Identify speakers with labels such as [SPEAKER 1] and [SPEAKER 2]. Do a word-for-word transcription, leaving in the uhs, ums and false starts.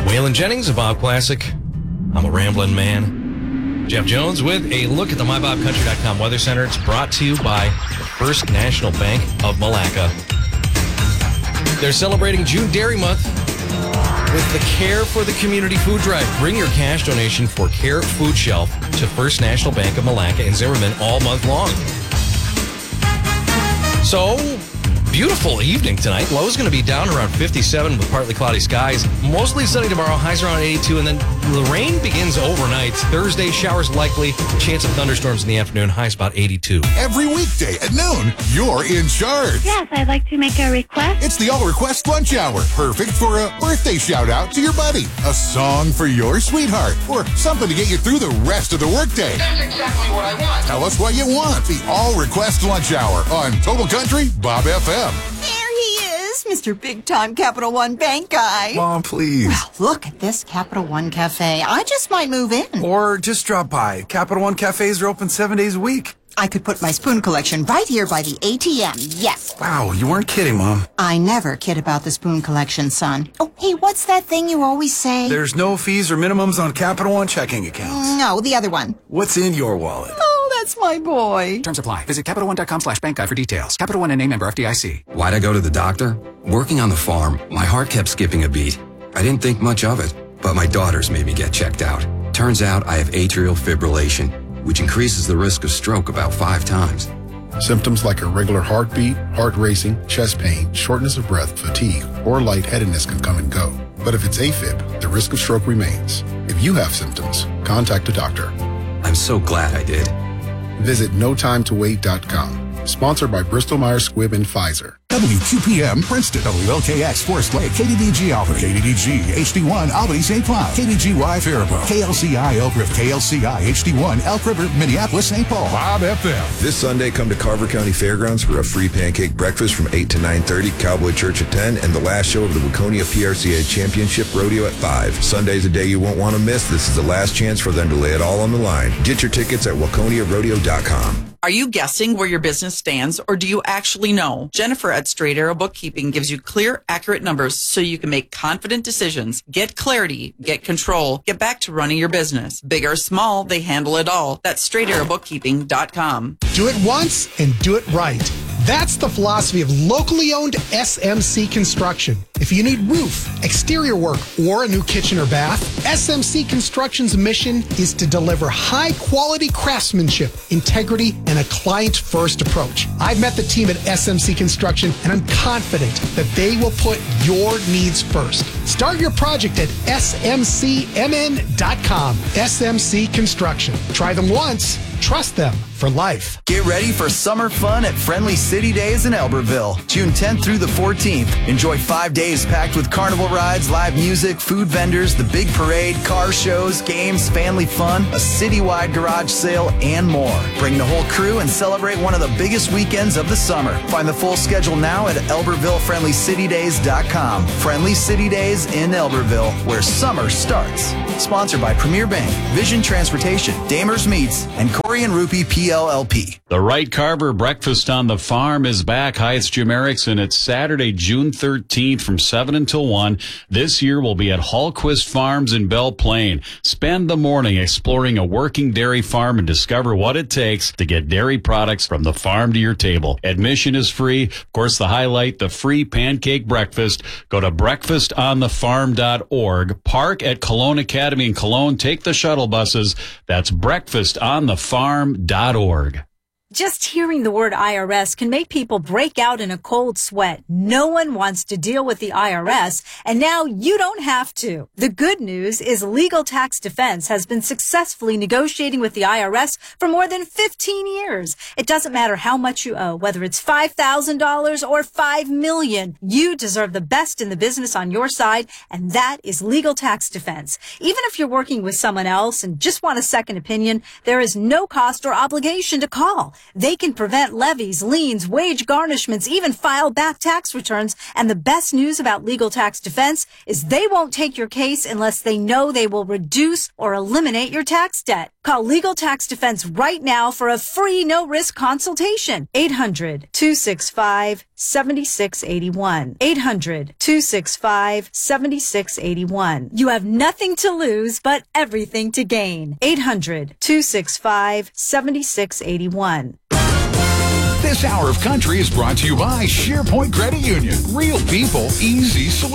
[SPEAKER 1] Waylon Jennings, a Bob Classic. I'm a rambling man. Jeff Jones with a look at the my bob country dot com Weather Center. It's brought to you by First National Bank of Malacca. They're celebrating June Dairy Month with the Care for the Community Food Drive. Bring your cash donation for Care Food Shelf to First National Bank of Malacca in Zimmerman all month long. So, beautiful evening tonight. Low's going to be down around fifty-seven with partly cloudy skies. Mostly sunny tomorrow. Highs around eighty-two. And then the rain begins overnight. Thursday, showers likely. Chance of thunderstorms in the afternoon. Highs about eighty-two.
[SPEAKER 2] Every weekday at noon, you're in charge.
[SPEAKER 3] Yes, I'd like to make a request.
[SPEAKER 2] It's the All Request Lunch Hour. Perfect for a birthday shout out to your buddy, a song for your sweetheart, or something to get you through the rest of the workday.
[SPEAKER 4] That's exactly what I want.
[SPEAKER 2] Tell us what you want. The All Request Lunch Hour on Total Country Bob F M.
[SPEAKER 5] There he is, Mister Big Time Capital One Bank guy.
[SPEAKER 6] Mom, please.
[SPEAKER 5] Well, look at this Capital One Cafe. I just might move in.
[SPEAKER 6] Or just drop by. Capital One cafes are open seven days a week.
[SPEAKER 5] I could put my spoon collection right here by the A T M. Yes.
[SPEAKER 6] Wow, you weren't kidding, Mom.
[SPEAKER 5] I never kid about the spoon collection, son. Oh, hey, what's that thing you always say?
[SPEAKER 6] There's no fees or minimums on Capital One checking accounts.
[SPEAKER 5] No, the other one.
[SPEAKER 6] What's in your wallet?
[SPEAKER 5] Oh, that's my boy.
[SPEAKER 7] Terms apply. Visit Capital One dot com slash bank guide for details. Capital One N A member F D I C.
[SPEAKER 8] Why'd I go to the doctor? Working on the farm, my heart kept skipping a beat. I didn't think much of it, but my daughters made me get checked out. Turns out I have atrial fibrillation, which increases the risk of stroke about five times.
[SPEAKER 9] Symptoms like irregular heartbeat, heart racing, chest pain, shortness of breath, fatigue, or lightheadedness can come and go. But if it's AFib, the risk of stroke remains. If you have symptoms, contact a doctor.
[SPEAKER 8] I'm so glad I did.
[SPEAKER 9] Visit no time to wait dot com. Sponsored by Bristol Myers Squibb and Pfizer.
[SPEAKER 2] W Q P M Princeton, W L K X Forest Lake, K D D G Albany, K D D G H D one Albany Saint Cloud, K D G Y Faribault, K L C I Elk River, K L C I H D one Elk River, Minneapolis, Saint Paul.
[SPEAKER 9] Bob F M.
[SPEAKER 10] This Sunday, come to Carver County Fairgrounds for a free pancake breakfast from eight to nine thirty, Cowboy Church at ten, and the last show of the Waconia P R C A Championship Rodeo at five. Sunday's a day you won't want to miss. This is the last chance for them to lay it all on the line. Get your tickets at waconia rodeo dot com.
[SPEAKER 11] Are you guessing where your business stands, or do you actually know? Jennifer at Straight Arrow Bookkeeping gives you clear, accurate numbers so you can make confident decisions. Get clarity, get control, get back to running your business. Big or small, they handle it all. That's straight arrow bookkeeping dot com.
[SPEAKER 12] Do it once and do it right. That's the philosophy of locally owned S M C Construction. If you need roof, exterior work, or a new kitchen or bath, S M C Construction's mission is to deliver high-quality craftsmanship, integrity, and a client-first approach. I've met the team at S M C Construction, and I'm confident that they will put your needs first. Start your project at S M C M N dot com. S M C Construction. Try them once, trust them for life.
[SPEAKER 6] Get ready for summer fun at Friendly City Days in Elberville, June tenth through the fourteenth. Enjoy five days packed with carnival rides, live music, food vendors, the big parade, car shows, games, family fun, a citywide garage sale, and more. Bring the whole crew and celebrate one of the biggest weekends of the summer. Find the full schedule now at elberville friendly city days dot com. Friendly City Days in Elberville, where summer starts. Sponsored by Premier Bank, Vision Transportation, Damer's Meats, and Corey and Rupee P L L P.
[SPEAKER 13] The Wright Carver Breakfast on the Farm is back. Hi, it's Jim Erickson. It's Saturday, June thirteenth from seven until one. This year we'll be at Hallquist Farms in Belle Plaine. Spend the morning exploring a working dairy farm and discover what it takes to get dairy products from the farm to your table. Admission is free. Of course, the highlight, the free pancake breakfast. Go to breakfast on the farm dot org. Park at Cologne Academy in Cologne. Take the shuttle buses. That's breakfast on the farm dot org.
[SPEAKER 14] Just hearing the word I R S can make people break out in a cold sweat. No one wants to deal with the I R S, and now you don't have to. The good news is Legal Tax Defense has been successfully negotiating with the I R S for more than fifteen years. It doesn't matter how much you owe, whether it's five thousand dollars or five million dollars. You deserve the best in the business on your side, and that is Legal Tax Defense. Even if you're working with someone else and just want a second opinion, there is no cost or obligation to call. They can prevent levies, liens, wage garnishments, even file back tax returns. And the best news about Legal Tax Defense is they won't take your case unless they know they will reduce or eliminate your tax debt. Call Legal Tax Defense right now for a free no-risk consultation. eight hundred, two six five, seven six eight one. eight hundred, two six five, seven six eight one. You have nothing to lose, but everything to gain. eight hundred, two six five, seven six eight one.
[SPEAKER 2] This hour of country is brought to you by SharePoint Credit Union. Real people, easy solutions.